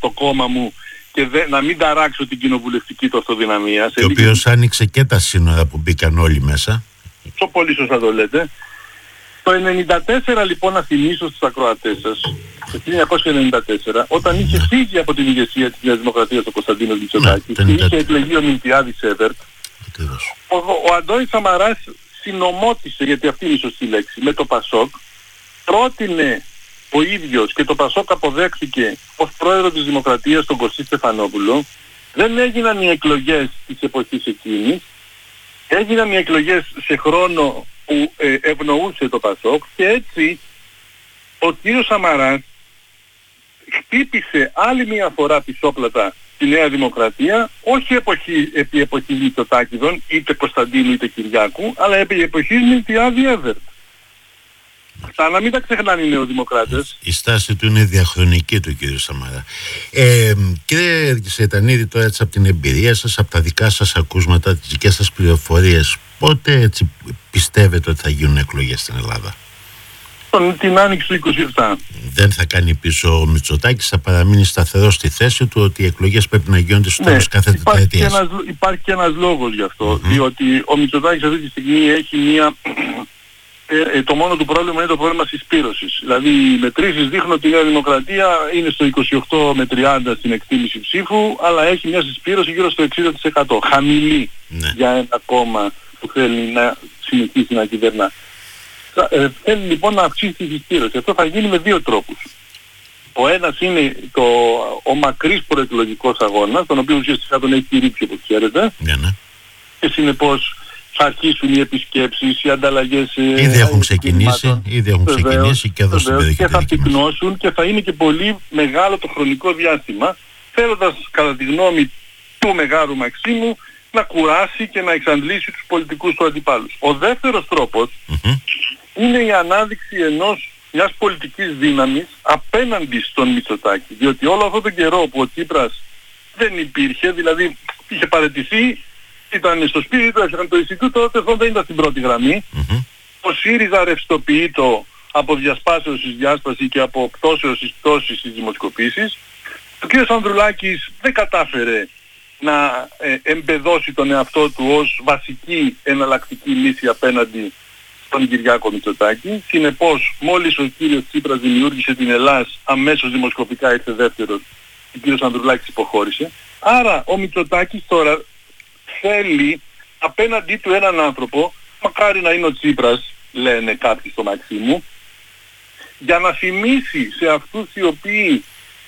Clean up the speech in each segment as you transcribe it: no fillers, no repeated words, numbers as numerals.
το κόμμα μου και να μην ταράξω την κοινοβουλευτική του αυτοδυναμία. Και ο οποίος άνοιξε και τα σύνορα που μπήκαν όλοι μέσα. Πιο πολύ σωστά το λέτε. Το 1994 λοιπόν, να θυμίσω στους ακροατές σας, το 1994, όταν είχε φύγει από την ηγεσία της Νέας Δημοκρατίας ο Κωνσταντίνος Μητσοτάκης και είχε εκλεγεί ο Μιλτιάδης Έβερτ, ο Αντώνης Σαμαράς συνομότησε, γιατί αυτή είναι η σωστή λέξη, με το ΠΑΣΟΚ, πρότεινε ο ίδιος και το ΠΑΣΟΚ αποδέχθηκε ως πρόεδρο της Δημοκρατίας τον Κωστή Στεφανόπουλο. Δεν έγιναν οι εκλογές της εποχής εκείνης, έγιναν οι εκλογές σε χρόνο που ευνοούσε το ΠΑΣΟΚ και έτσι ο κύριος Σαμαράς χτύπησε άλλη μια φορά πισόπλατα τη Νέα Δημοκρατία, όχι επί εποχής Μητσοτάκηδων, είτε Κωνσταντίνου είτε Κυριάκου, αλλά επί εποχής Μιλτιάδη Έβερτ. Αυτά να μην τα ξεχνάνε οι νεοδημοκράτες. Η στάση του είναι διαχρονική του κύριου Σαμαρά. Κύριε Σεϊτανίδη, τώρα έτσι από την εμπειρία σας, από τα δικά σας ακούσματα, τις δικές σας πληροφορίες, πότε έτσι πιστεύετε ότι θα γίνουν εκλογές στην Ελλάδα? Την άνοιξη του 27. Δεν θα κάνει πίσω ο Μητσοτάκης, θα παραμείνει σταθερός στη θέση του ότι οι εκλογές πρέπει να γίνονται στο τέλος κάθε τετραετίας? Υπάρχει και ένας λόγος γι' αυτό, διότι ο Μητσοτάκης αυτή τη στιγμή έχει μία... το μόνο του πρόβλημα είναι το πρόβλημα συσπήρωσης. Δηλαδή οι μετρήσεις δείχνουν ότι η Νέα Δημοκρατία είναι στο 28 με 30 στην εκτίμηση ψήφου, αλλά έχει μια συσπήρωση γύρω στο 60%. Χαμηλή για ένα κόμμα που θέλει να συνεχίσει να κυβερνά. Θέλει λοιπόν να αυξήσει τη συσπήρωση. Αυτό θα γίνει με δύο τρόπους. Ο ένας είναι ο μακρύς προεκλογικός αγώνας, τον οποίο ουσιαστικά τον έχει κηρύξει όπως ξέρετε, και συνεπώς θα αρχίσουν οι επισκέψεις, οι ανταλλαγές. Ήδη έχουν ξεκινήσει και εδώ στην περιοχή. Και θα πυκνώσουν και θα είναι και πολύ μεγάλο το χρονικό διάστημα, θέλοντας κατά τη γνώμη του Μεγάρου Μαξίμου να κουράσει και να εξαντλήσει τους πολιτικούς του αντιπάλους. Ο δεύτερος τρόπος είναι η ανάδειξη μιας πολιτικής δύναμης απέναντι στον Μητσοτάκη. Διότι όλο αυτόν τον καιρό που ο Τσίπρας δεν υπήρχε, δηλαδή είχε παραιτηθεί, ήταν στο σπίτι του, έφτιαξαν το Ινστιτούτο, τότε δεν ήταν στην πρώτη γραμμή. Ο ΣΥΡΙΖΑ ρευστοποιείτο από διασπάσεως εις διάσπαση και από πτώσεως εις πτώση στις δημοσκοπήσεις. Ο κ. Ανδρουλάκης δεν κατάφερε να εμπεδώσει τον εαυτό του ως βασική εναλλακτική λύση απέναντι στον Κυριάκο Μητσοτάκη. Συνεπώς, μόλις ο κύριος Τσίπρας δημιούργησε την Ελλάς, αμέσως δημοσκοπικά ήρθε δεύτερος, ο κύριος Ανδρουλάκης υποχώρησε. Άρα ο Μητσοτάκης τώρα θέλει απέναντί του έναν άνθρωπο, μακάρι να είναι ο Τσίπρας, λένε κάποιοι στο Μαξίμου, για να θυμίσει σε αυτούς οι οποίοι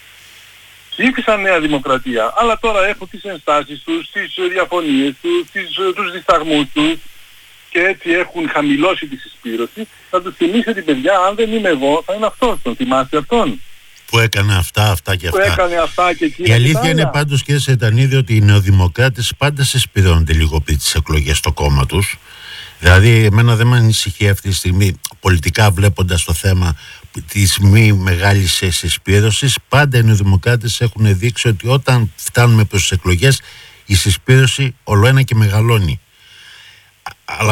ψήφισαν Νέα Δημοκρατία, αλλά τώρα έχουν τις ενστάσεις τους, τις διαφωνίες τους, τους δισταγμούς τους και έτσι έχουν χαμηλώσει τη συσπήρωση, θα τους θυμίσει ότι παιδιά, αν δεν είμαι εγώ, θα είναι αυτός. Τον θυμάστε αυτόν? Που έκανε αυτά και αυτά. Που έκανε αυτά και εκείνα. Η αλήθεια είναι πάντως, κύριε Σεϊτανίδη, ότι οι νεοδημοκράτες πάντα συσπηρώνονται λίγο πριν τις εκλογές στο κόμμα τους. Δηλαδή, εμένα δεν με ανησυχεί αυτή τη στιγμή, πολιτικά βλέποντας το θέμα της μη μεγάλης συσπήρωσης. Πάντα οι νεοδημοκράτες έχουν δείξει ότι όταν φτάνουμε προς τις εκλογές, η συσπήρωση ολοένα και μεγαλώνει. Αλλά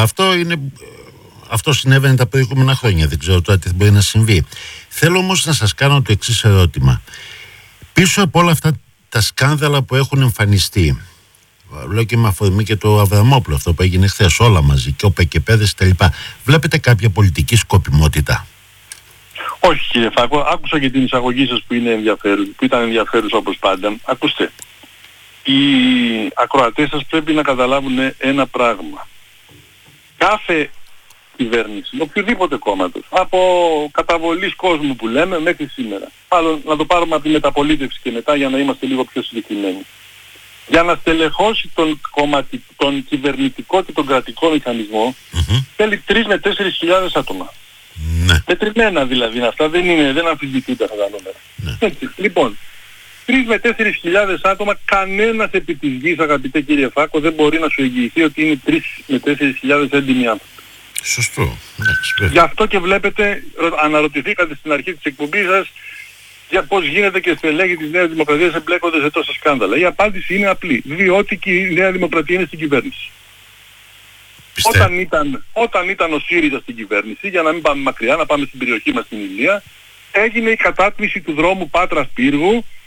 αυτό συνέβαινε τα προηγούμενα χρόνια. Δεν ξέρω τώρα τι μπορεί να συμβεί. Θέλω όμως να σας κάνω το εξής ερώτημα. Πίσω από όλα αυτά τα σκάνδαλα που έχουν εμφανιστεί, λέω και με αφορμή και το Αβραμόπουλο, αυτό που έγινε χθες, όλα μαζί, και ο ΠΚΠ κτλ., βλέπετε κάποια πολιτική σκοπιμότητα? Όχι κύριε Φάκο, άκουσα και την εισαγωγή σας που ήταν ενδιαφέρουσα όπως πάντα. Ακούστε, οι ακροατές σας πρέπει να καταλάβουν ένα πράγμα. Κάθε κυβέρνηση, οποιοδήποτε κόμματος, από καταβολής κόσμου που λέμε μέχρι σήμερα, μάλλον να το πάρουμε από τη μεταπολίτευση και μετά για να είμαστε λίγο πιο συγκεκριμένοι, για να στελεχώσει τον κυβερνητικό και τον κρατικό μηχανισμό, θέλει 3 με 4 χιλιάδες άτομα. Μετρημένα δηλαδή αυτά, δεν αμφισβητούνται αυτά τα νούμερα. Λοιπόν, 3 με 4 χιλιάδες άτομα, κανένας επί της γης, αγαπητέ κύριε Φάκο, δεν μπορεί να σου εγγυηθεί ότι είναι 3 με 4 χιλιάδες έντιμοι άνθρωποι. Σωστό. Γι' αυτό και βλέπετε, αναρωτηθήκατε στην αρχή της εκπομπής σας για πώς γίνεται και στελέχη της Νέας Δημοκρατίας εμπλέκονται σε τόσα σκάνδαλα. Η απάντηση είναι απλή. Διότι και η Νέα Δημοκρατία είναι στην κυβέρνηση. Όταν ήταν ο ΣΥΡΙΖΑ στην κυβέρνηση, για να μην πάμε μακριά, να πάμε στην περιοχή μας στην Ηλία, έγινε η κατάτμιση του δρόμου Πάτρας Πύργου